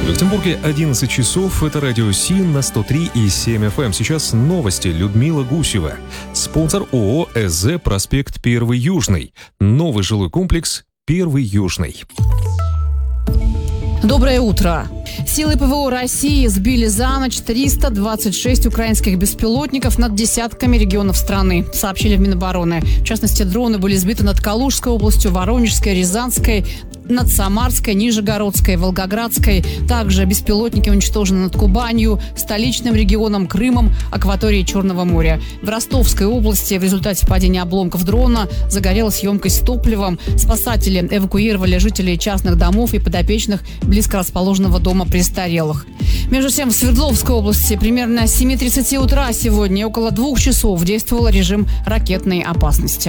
В Екатеринбурге 11 часов. Это радио СИН на 103,7 FM. Сейчас новости. Людмила Гусева. Спонсор ООО СЗ «Проспект 1 Южный». Новый жилой комплекс «1 Южный». Доброе утро. Силы ПВО России сбили за ночь 326 украинских беспилотников над десятками регионов страны, сообщили в Минобороны. В частности, дроны были сбиты над Калужской областью, Воронежской, Рязанской, над Самарской, Нижегородской, Волгоградской. Также беспилотники уничтожены над Кубанью, столичным регионом, Крымом, акваторией Черного моря. В Ростовской области в результате падения обломков дрона загорелась емкость с топливом. Спасатели эвакуировали жителей частных домов и подопечных близко расположенного дома престарелых. Между тем, в Свердловской области примерно с 7:30 утра сегодня около 2 часов действовал режим ракетной опасности.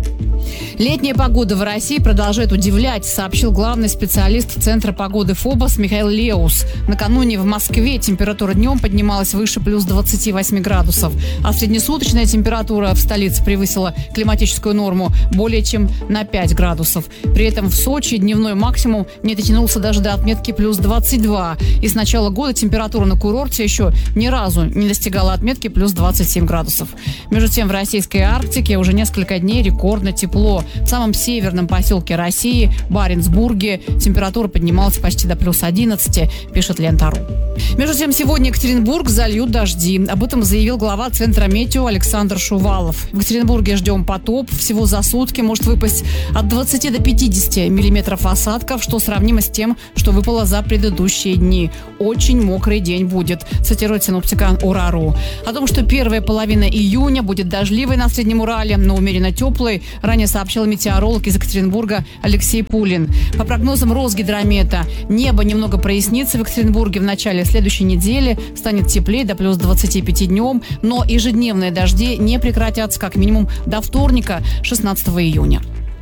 Летняя погода в России продолжает удивлять, сообщил главный специалист Центра погоды ФОБОС Михаил Леус. Накануне в Москве температура днем поднималась выше плюс 28 градусов, а среднесуточная температура в столице превысила климатическую норму более чем на 5 градусов. При этом в Сочи дневной максимум не дотянулся даже до отметки плюс 22. И с начала года температура на курорте еще ни разу не достигала отметки плюс 27 градусов. Между тем, в российской Арктике уже несколько дней рекордно тепло. В самом северном поселке России, Баренцбурге, температура поднималась почти до плюс 11, пишет Лента.ру. Между тем, сегодня Екатеринбург зальют дожди. Об этом заявил глава Центра метео Александр Шувалов. В Екатеринбурге ждем потоп. Всего за сутки может выпасть от 20 до 50 миллиметров осадков, что сравнимо с тем, что выпало за предыдущие дни. Очень мокрый день будет, цитирует синоптика УРА.ру. О том, что первая половина июня будет дождливой на Среднем Урале, но умеренно теплой, ранее сообщил метеоролог из Екатеринбурга Алексей Пулин. По прогнозам Росгидромета, небо немного прояснится в Екатеринбурге в начале следующей недели, станет теплее до плюс 25 днем, но ежедневные дожди не прекратятся как минимум до вторника, 16 июня.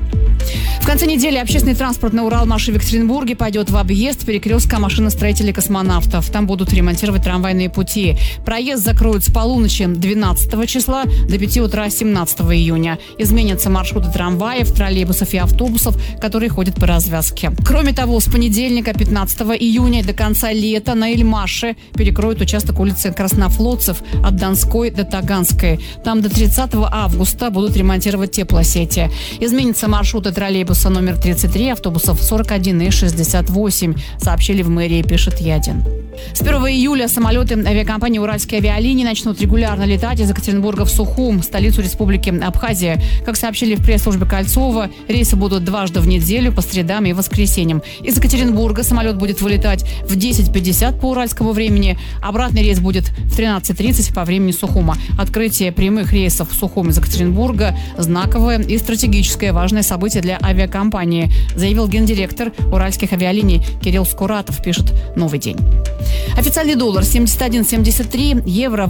В конце недели общественный транспорт на Уралмаше в Екатеринбурге пойдет в объезд перекрестка машиностроителей космонавтов. Там будут ремонтировать трамвайные пути. Проезд закроют с полуночи 12 числа до 5 утра 17 июня. Изменятся маршруты трамваев, троллейбусов и автобусов, которые ходят по развязке. Кроме того, с понедельника 15 июня до конца лета на Эльмаше перекроют участок улицы Краснофлотцев от Донской до Таганской. Там до 30 августа будут ремонтировать теплосети. Изменятся маршруты троллейбуса номер 33, автобусов 41 и 68, сообщили в мэрии, пишет Ядин. С 1 июля самолеты авиакомпании «Уральские авиалинии» начнут регулярно летать из Екатеринбурга в Сухум, столицу Республики Абхазия. Как сообщили в пресс-службе Кольцова, рейсы будут дважды в неделю, по средам и воскресеньям. Из Екатеринбурга самолет будет вылетать в 10:50 по уральскому времени. Обратный рейс будет в 13:30 по времени Сухума. Открытие прямых рейсов в Сухум из Екатеринбурга – знаковое и стратегическое важное событие для авиакомпании, заявил гендиректор «Уральских авиалиний» Кирилл Скуратов, пишет «Новый день». Официальный доллар 71.73, евро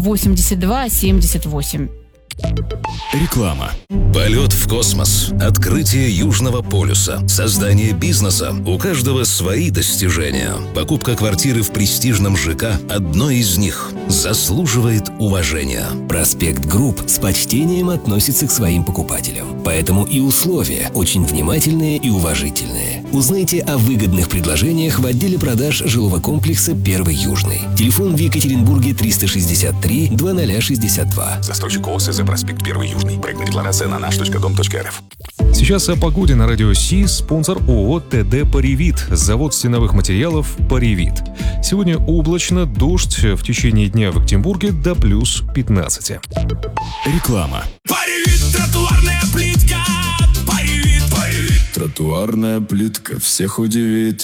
82.78. Реклама. Полет в космос, открытие Южного полюса, создание бизнеса. У каждого свои достижения. Покупка квартиры в престижном ЖК – одно из них. Заслуживает уважения. Проспект Групп с почтением относится к своим покупателям. Поэтому и условия очень внимательные и уважительные. Узнайте о выгодных предложениях в отделе продаж жилого комплекса «1 Южный». Телефон в Екатеринбурге 363 2062. Застройщик ООО СЗ «Проспект 1 Южный». Проектная декларация на наш.дом.рф. Сейчас о погоде на радио СИ. Спонсор ООО ТД «Паривит». Завод стеновых материалов «Паривит». Сегодня облачно, дождь в течение дня в Екатеринбурге до плюс 15. Реклама. Паривит, тротуарная плитка. Паривит. Тротуарная плитка всех удивит.